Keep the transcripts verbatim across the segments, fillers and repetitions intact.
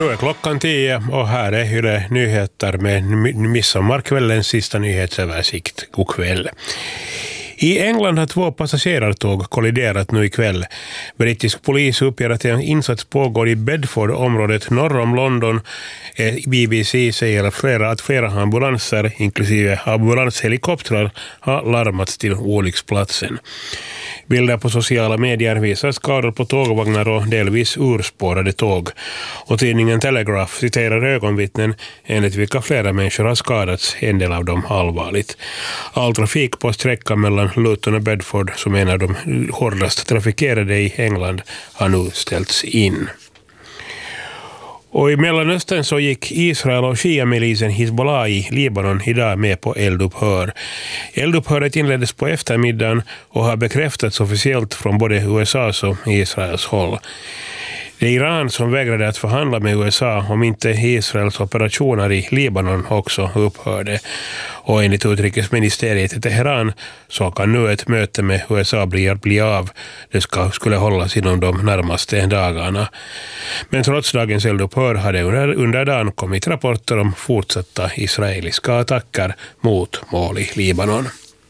Nu är klockan tio och här är Yle Nyheter med midsommarkvällens sista nyhetsöversikt. God kväll. I England har två passagerartåg kolliderat nu ikväll. Brittisk polis uppger att en insats pågår i Bedford-området norr om London. B B C säger att flera, att flera ambulanser, inklusive ambulanshelikoptrar, har larmats till olycksplatsen. Bilder på sociala medier visar skador på tågvagnar och delvis urspårade tåg. Och tidningen Telegraph citerar ögonvittnen enligt vilka flera människor har skadats, en del av dem allvarligt. All trafik på sträckan mellan Luton och Bedford, som är en av de hårdast trafikerade i England, har nu ställts in. Och i Mellanöstern så gick Israel och Shia-milisen Hizbollah i Libanon idag med på eldupphör. Eldupphöret inleddes på eftermiddagen och har bekräftats officiellt från både U S A:s och Israels håll. Det är Iran som vägrade att förhandla med U S A om inte Israels operationer i Libanon också upphörde. Och enligt utrikesministeriet i Teheran så kan nu ett möte med U S A bli, bli av. Det ska, skulle hållas inom de närmaste dagarna. Men trots dagens eldupphör hade under, under dagen kommit rapporter om fortsatta israeliska attacker mot mål i Libanon.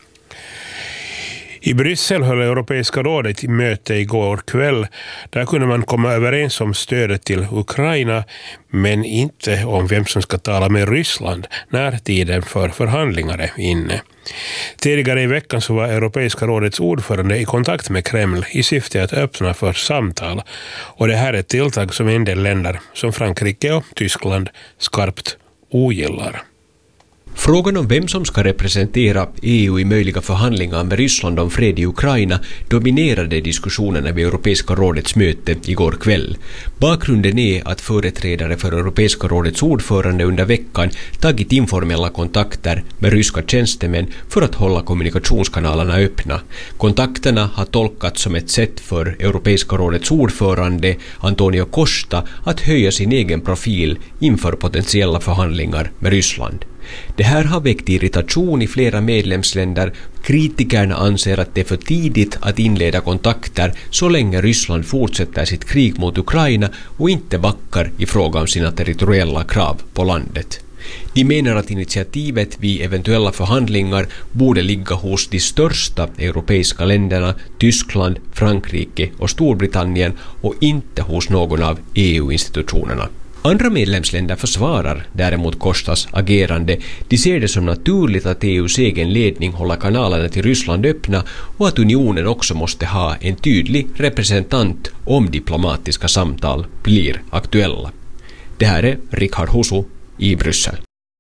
I Bryssel höll Europeiska rådet i möte igår kväll. Där kunde man komma överens om stödet till Ukraina, men inte om vem som ska tala med Ryssland när tiden för förhandlingar är inne. Tidigare i veckan så var Europeiska rådets ordförande i kontakt med Kreml i syfte att öppna för samtal. Och det här är ett tilltag som en del länder som Frankrike och Tyskland skarpt ogillar. Frågan om vem som ska representera E U i möjliga förhandlingar med Ryssland om fred i Ukraina dominerade diskussionerna vid Europeiska rådets möte igår kväll. Bakgrunden är att företrädare för Europeiska rådets ordförande under veckan tagit informella kontakter med ryska tjänstemän för att hålla kommunikationskanalerna öppna. Kontakterna har tolkats som ett sätt för Europeiska rådets ordförande Antonio Costa att höja sin egen profil inför potentiella förhandlingar med Ryssland. Det här har väckt irritation i flera medlemsländer. Kritikerna anser att det är för tidigt att inleda kontakter så länge Ryssland fortsätter sitt krig mot Ukraina och inte backar i fråga om sina territoriella krav på landet. De menar att initiativet vid eventuella förhandlingar borde ligga hos de största europeiska länderna, Tyskland, Frankrike och Storbritannien, och inte hos någon av E U-institutionerna. Andra medlemsländer försvarar däremot Costas agerande. De ser det som naturligt att E U:s egen ledning håller kanalerna till Ryssland öppna och att unionen också måste ha en tydlig representant om diplomatiska samtal blir aktuella. Det här är Richard Husu i Bryssel.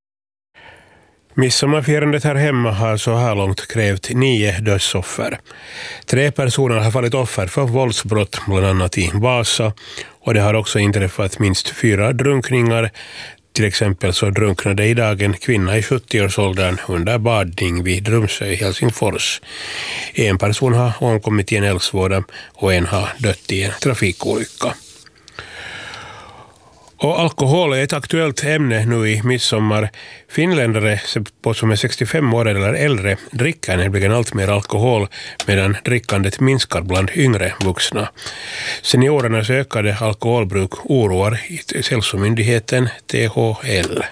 Midsommarfirandet här hemma har så här långt krävt nio dödsoffer. Tre personer har fallit offer för våldsbrott, bland annat i Vasa, och det har också inträffat minst fyra drunkningar. Till exempel så drunknade idag en kvinna i sjuttio-årsåldern under badning vid Drumsö i Helsingfors. En person har omkommit i en eldsvåda och en har dött i en trafikolycka. Och alkohol är ett aktuellt ämne nu i midsommar. Finländare som är sextiofem år eller äldre dricker nämligen allt mer alkohol, medan drickandet minskar bland yngre vuxna. Seniorernas ökade alkoholbruk oroar hälsomyndigheten T H L.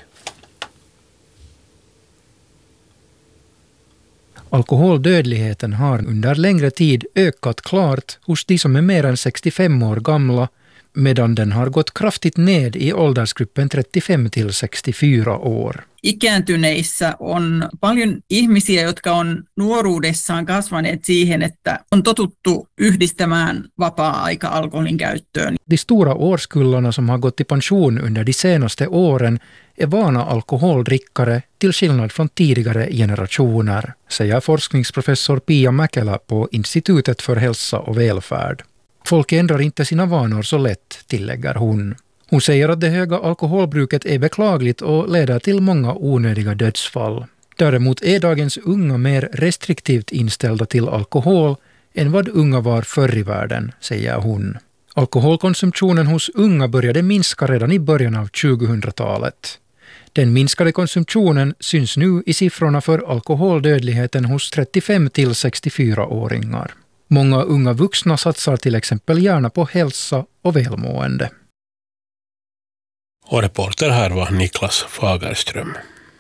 Alkoholdödligheten har under längre tid ökat klart hos de som är mer än sextiofem år gamla, medan den har gått kraftigt ned i åldersgruppen trettiofem till sextiofyra år. Ikääntyneissä on paljon ihmisiä, jotka on nuoruudessaan kasvaneet siihen, että on totuttu yhdistämään vapaa-aika alkoholin käyttöön. De stora årskullarna som har gått i pension under de senaste åren är vana alkoholdrickare till skillnad från tidigare generationer, säger forskningsprofessor Pia Mäkelä på Institutet för hälsa och välfärd. Folk ändrar inte sina vanor så lätt, tillägger hon. Hon säger att det höga alkoholbruket är beklagligt och leder till många onödiga dödsfall. Däremot är dagens unga mer restriktivt inställda till alkohol än vad unga var förr i världen, säger hon. Alkoholkonsumtionen hos unga började minska redan i början av tjugohundratalet. Den minskade konsumtionen syns nu i siffrorna för alkoholdödligheten hos trettiofem till sextiofyra-åringar. Många unga vuxna satsar till exempel gärna på hälsa och välmående. Och reporter här var Niklas Fagerström.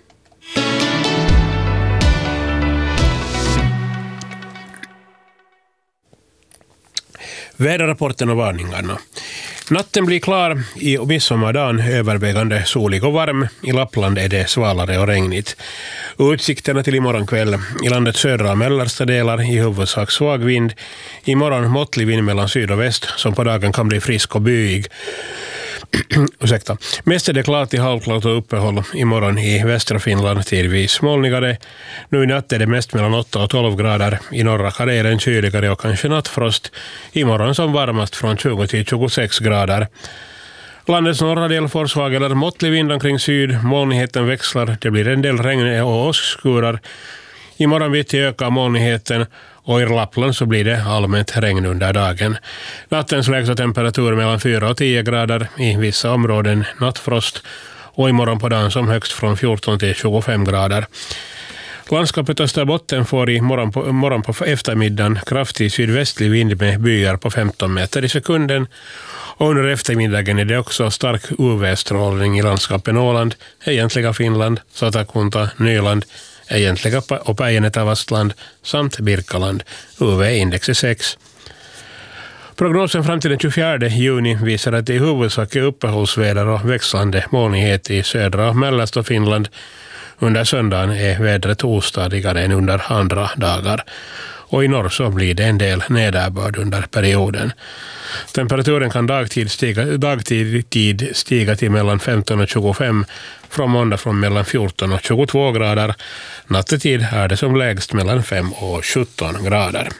Väderrapporten och varningarna. Natten blir klar i midsommardagen övervägande solig och varm. I Lappland är det svalare och regnigt. Utsikterna till imorgon kväll. I landets södra och mellersta delar i huvudsak svag vind. Imorgon måttlig vind mellan syd och väst som på dagen kan bli frisk och byig. Ursäkta. Mest är det klart i halvklart och uppehåll imorgon i västra Finland tidvis molnigare. Nu i natt är det mest mellan åtta och tolv grader. I norra Karelen kyligare och kanske nattfrost. Imorgon som varmast från tjugo till tjugosex grader. Landets norra del får svag eller måttlig vind omkring syd. Molnigheten växlar. Det blir en del regn och åskskurar. Imorgon bitti ökar molnigheten och i Lappland så blir det allmänt regn under dagen. Nattens lägsta temperatur mellan fyra och tio grader, i vissa områden nattfrost och imorgon på dagen som högst från fjorton till tjugofem grader. Landskapet Österbotten får i morgon på, morgon på eftermiddagen kraftig sydvästlig vind med byar på femton meter i sekunden. Och under eftermiddagen är det också stark U V-strålning i landskapen Åland, egentliga Finland, Satakunta, Nyland, egentliga och Päijänne-Tavastland samt Birkaland. U V-index är sex. Prognosen fram till den tjugofjärde juni visar att det i huvudsak är uppehållsväder och växlande molnighet i södra och mellersta Finland. Under söndagen är vädret ostadigare än under andra dagar. Och i norr så blir det en del nederbörd under perioden. Temperaturen kan dagtid stiga, dagtid tid stiga till mellan femton och tjugofem, från måndag från mellan fjorton och tjugotvå grader. Nattetid är det som lägst mellan fem och sjutton grader.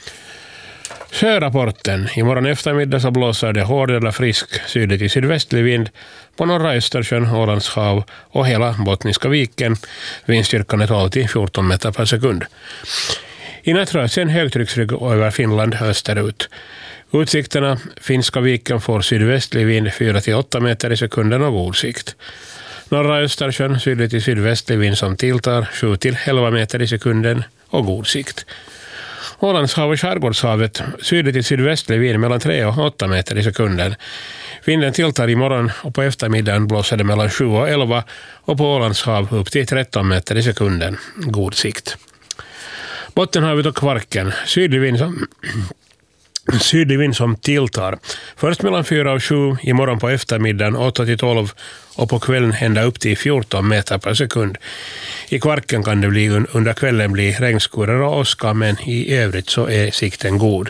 Sjörapporten. Imorgon eftermiddag så blåser det hård eller frisk sydlig till sydvästlig vind på norra Östersjön, Ålands hav och hela Bottniska viken. Vindstyrkan är tolv till fjorton meter per sekund. I natt rör sig en högtrycksrygg över Finland österut. Utsikterna: Finska viken får sydvästlig vind fyra till åtta meter i sekunden och god sikt. Norra Östersjön sydlig till sydvästlig vind som tilltar sju till elva meter i sekunden och god sikt. Ålands hav och skärgårdshavet sydlig till sydvästlig vind mellan tre och åtta meter i sekunden. Vinden tilltar imorgon och på eftermiddagen blåser det mellan sju och elva och på Ålands hav upp till tretton meter i sekunden. God sikt. Bottenhavet och Kvarken. Sydlig vind som, sydlig vind som tilltar. Först mellan fyra och sju, imorgon på eftermiddagen åtta till tolv och på kvällen ända upp till fjorton meter per sekund. I Kvarken kan det bli under kvällen bli regnskurar och åska, men i övrigt så är sikten god.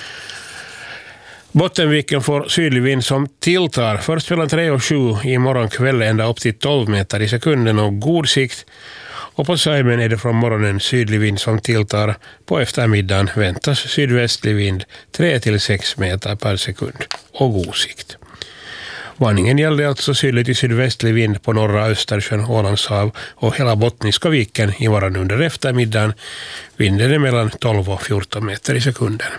Bottenviken får sydlig vind som tilltar. Först mellan tre och sju, imorgon kväll ända upp till tolv meter i sekunden och god sikt. Och på Saimen är det från morgonen sydlig vind som tilltar. På eftermiddagen väntas sydvästlig vind tre till sex meter per sekund och god sikt. Varningen gällde alltså sydlig till sydvästlig vind på norra Östersjön, Ålands hav och hela Bottniska viken i morgon under eftermiddagen. Vinden är mellan tolv och fjorton meter i sekunden.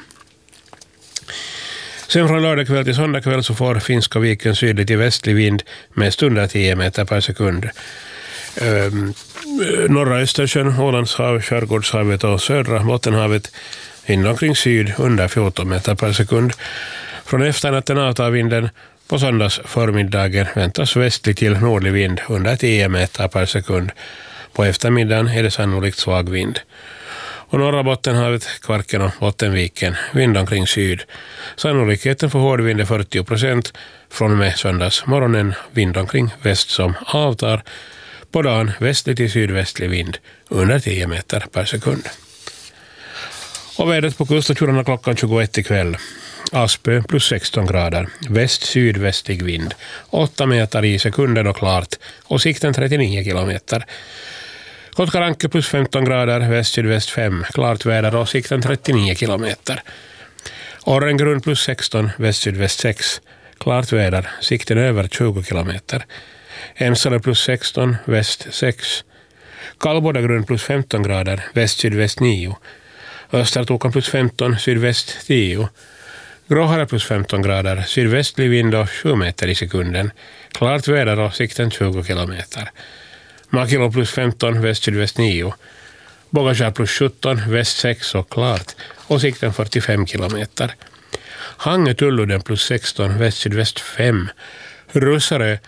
Sen från lördag kväll till söndag kväll så får Finska viken sydlig till västlig vind med under tio meter per sekund. Um, norra Östersjön, Ålands hav, skärgårdshavet och södra Bottenhavet vind omkring syd under fjorton meter per sekund. Från efternatten avtar vinden. På söndags förmiddagen väntas västlig till nordlig vind under tio meter per sekund. På eftermiddagen är det sannolikt svag vind. Och norra Bottenhavet, Kvarken och Bottenviken vind omkring syd. Sannolikheten för hård vind är fyrtio procent. Från och med söndags morgonen vind omkring väst som avtar. På dagen västlig till sydvästlig vind under tio meter per sekund. Och vädret på kuststation klockan tjugoett ikväll. Aspö plus sexton grader, väst-sydvästlig vind, åtta meter i sekunden och klart och sikten trettionio kilometer. Kotkaranke plus femton grader, väst-sydväst fem, klart väder och sikten trettionio kilometer. Orrengrund plus sexton, väst-sydväst sex, klart väder, sikten över tjugo kilometer. Ensala plus sexton, väst sex. Kallbodagrund plus femton grader, väst-sydväst nio. Östertokan plus femton, sydväst tio. Gråhara plus femton grader, sydvästlig vind och sju meter i sekunden. Klart väder och sikten tjugo kilometer. Makilo plus femton, väst-sydväst nio. Bogaskär plus sjutton, väst sex och klart och sikten fyrtiofem kilometer. Hange Tulluden plus sexton, väst-sydväst fem. Russare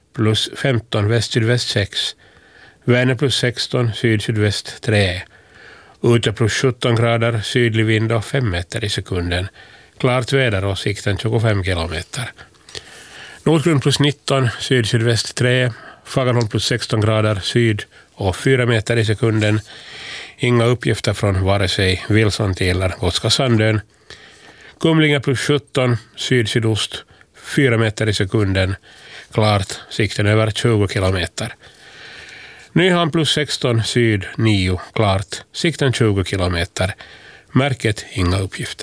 plus femton, väst-sydväst sex. Värnö plus sexton, syd-sydväst tre. Ute plus sjutton grader, sydlig vind och fem meter i sekunden. Klart väder och sikten tjugofem kilometer. Nordgrund plus nitton, syd-sydväst tre. Fagerholm plus sexton grader, syd och fyra meter i sekunden. Inga uppgifter från vare sig Wilson eller Gotska Sandön. Kumlinga plus sjutton, syd-sydost, fyra meter i sekunden. Klart, sikten över tjugo kilometer. Nyhamn plus sexton, syd nio, klart, sikten tjugo kilometer. Märket inga uppgifter.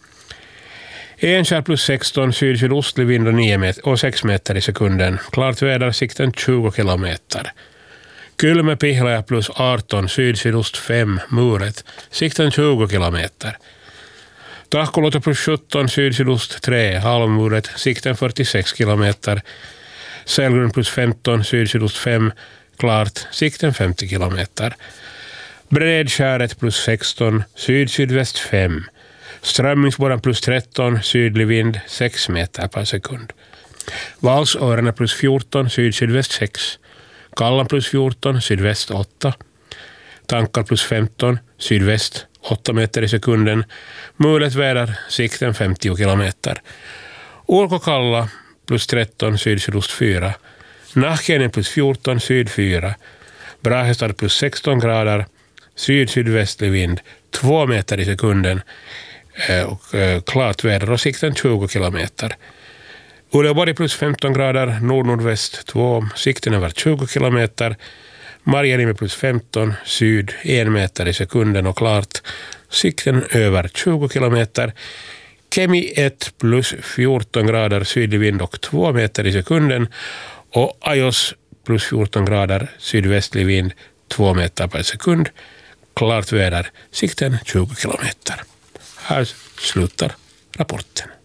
Enskär plus sexton, syd-sydostlig vind och, nio meter, och sex meter i sekunden. Klart väder, sikten tjugo kilometer. Kylmä-Pihlaja plus arton, syd-sydost fem, Muret, sikten tjugo kilometer. Tahkoluoto plus sjutton, syd-sydost tre, Halmmuret, sikten fyrtiosex kilometer. Sälgrund plus femton, syd-sydost fem, klart, sikten femtio kilometer. Bredskäret plus sexton, syd-sydväst fem. Strömmingsborren plus tretton, sydlig vind sex meter per sekund. Valsöarna plus fjorton, syd-sydväst sex. Kallan plus fjorton, sydväst åtta. Tankar plus femton, sydväst åtta meter i sekunden. Mulet väder, sikten femtio kilometer. Ulkokalla plus tretton, syd-sydost fyra. Nahkenen plus fjorton, syd fyra. Brahestad plus sexton grader, syd-sydvästlig vind två meter i sekunden. Och klart väder och sikten tjugo kilometer. Uleåborg plus femton grader, nord-nordväst två, sikten över tjugo kilometer. Marjaniemi plus femton, syd en meter i sekunden och klart, sikten över tjugo kilometer. Kemi ett plus fjorton grader, sydlig vind och två meter i sekunden. Och Ajos plus fjorton grader, sydvästlig vind två meter per sekund. Klart väder, sikten tjugo kilometer. Här slutar rapporten.